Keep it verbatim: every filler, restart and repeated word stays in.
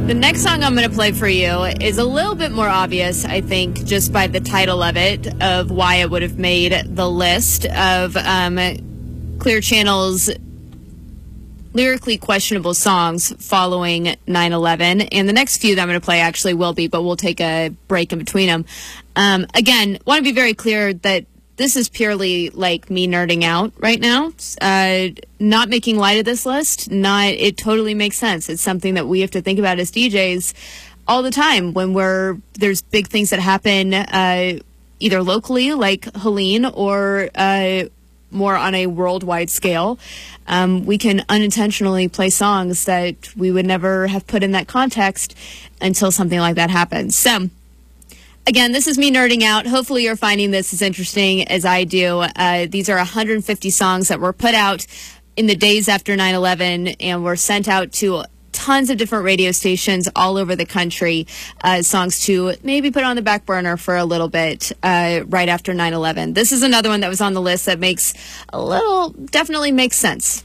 The next song I'm going to play for you is a little bit more obvious, I think, just by the title of it, of why it would have made the list of um, Clear Channel's lyrically questionable songs following nine eleven. And the next few that I'm going to play actually will be, but we'll take a break in between them. Um, again, want to be very clear that this is purely like me nerding out right now, uh, not making light of this list. Not, it totally makes sense. It's something that we have to think about as D Js all the time when we're, there's big things that happen, uh, either locally like Helene or, uh, more on a worldwide scale. Um, we can unintentionally play songs that we would never have put in that context until something like that happens. So, again, this is me nerding out. Hopefully you're finding this as interesting as I do. Uh, these are one hundred fifty songs that were put out in the days after nine eleven and were sent out to tons of different radio stations all over the country. Uh, songs to maybe put on the back burner for a little bit uh, right after nine eleven. This is another one that was on the list that makes a little, definitely makes sense.